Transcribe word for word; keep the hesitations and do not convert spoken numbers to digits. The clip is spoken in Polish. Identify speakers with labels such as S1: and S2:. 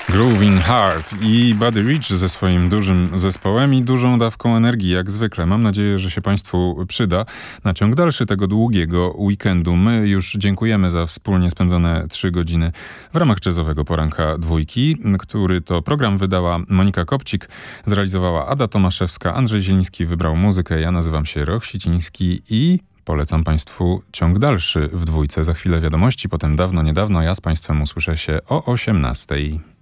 S1: Grooving Heart i Buddy Rich ze swoim dużym zespołem i dużą dawką energii, jak zwykle. Mam nadzieję, że się Państwu przyda na ciąg dalszy tego długiego weekendu. My już dziękujemy za wspólnie spędzone trzy godziny w ramach jazzowego poranka dwójki, który to program wydała Monika Kopcik, zrealizowała Ada Tomaszewska, Andrzej Zieliński wybrał muzykę, ja nazywam się Roch Siciński i polecam Państwu ciąg dalszy w dwójce. Za chwilę wiadomości, potem dawno, niedawno ja z Państwem usłyszę się o osiemnastej.